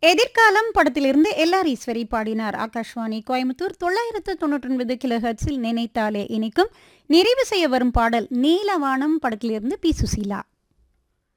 எதிர்காலம் படத்திலிருந்து எல்ஆர் ஈஸ்வரி பாடினார். ஆகாஷ்வாணி கோயம்புத்தூர் 999 கிலோஹெர்ட்ஸில் நினைத்தாலே இனிக்கும். நிறைவு செய்ய வரும் பாடல் நீலவானம் படத்திலிருந்து பி. சுசீலா.